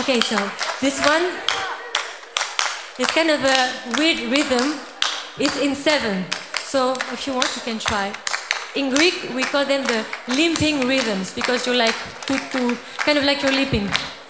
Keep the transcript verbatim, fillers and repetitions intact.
Okay, so this one is kind of a weird rhythm. It's in seven. So if you want, you can try. In Greek, we call them the limping rhythms because you're like, to, to, kind of like you're leaping.